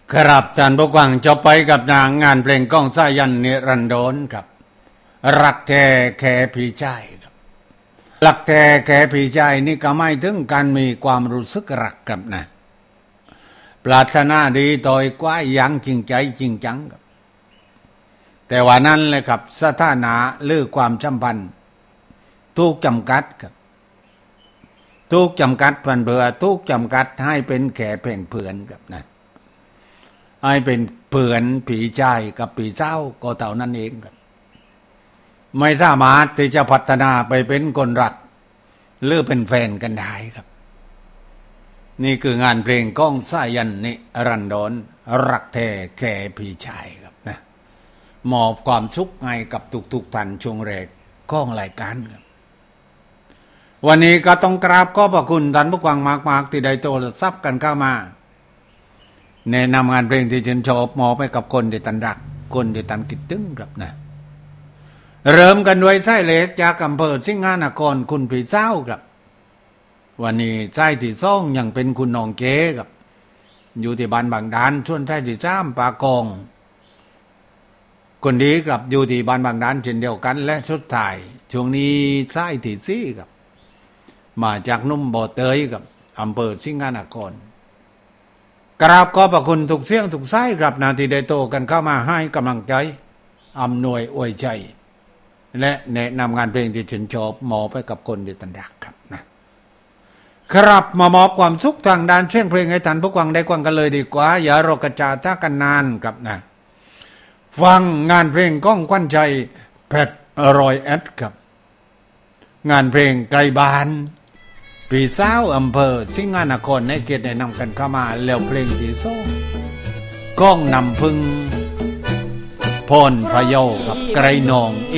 ครับท่านผู้ฟังจะไปกับงานเพลงก้องสายันนิรันดรครับรักแท้แค่พี่ชายครับรักแท้แค่พี่ชายนี่ก็ไม่ถึงการมีความรู้สึกรักครับนะปรารถนาดีต่อยกว่าอย่างจริงใจจริงจังครับแต่ว่านั้นเลยครับสถานะหรือความสัมพันธ์ถูกจำกัดครับถูกจำกัดพันเบื่อถูกจำกัดให้เป็นแค่เพ่งเพื่อนครับนะให้เป็นเพื่อนผีชายกับผีเศร้าก็เท่านั้นเองครับไม่สามารถที่จะพัฒนาไปเป็นคนรักหรือเป็นแฟนกันได้ครับนี่คืองานเพลงก้องสายันนิรันดรรักแท้แค่พี่ชายครับนะมอบความสุขให้กับทุกท่านช่วงแรกของรายการครับวันนี้ก็ต้องกราบขอบพระคุณท่านผู้ฟังมากๆที่ได้โทรศัพท์กันเข้ามาแนะนำงานเพลงที่ชื่นชอบมอบให้กับคนที่ท่านรักคนที่ท่านคิดถึงครับนะเริ่มกันด้วยไส้เล็กจากอำเภอสิงหนครคุณพี่เศร้าครับวันนี้ไส้ที่ซ่องยังเป็นคุณน้องเก๋ครับอยู่ที่บ้านบางดานชวนไส้ที่จ้ามปากองคนดีครับอยู่ที่บ้านบางดานเช่นเดียวกันและสุดท้ายช่วงนี้ไส้ที่ซี่ครับมาจากนุ่มบ่อเตยกับอำเภอสิงหนครกราบขอบพระคุณทุกเสียงทุกสายครับนาทีได้โตกันเข้ามาให้กำลังใจอำนวยอวยใจและแนะนำงานเพลงที่ชื่นชอบมอบไปกับคนที่ตันรักครับนะครับมามอบความสุขทางด้านเสียงเพลงให้ท่านผู้ฟังได้ฟังกันเลยดีกว่าอย่ารอกระจาจ้ากันนานครับนะฟังงานเพลงก้องควันใจแพทรอยแอดครับงานเพลงไกลบ้านปีเศร้าอำเภอสิงหนครในเขตได้นำกันเข้ามาแล้วเพลงที่สองก้องนำพึงพรพะเยากับไกรนอง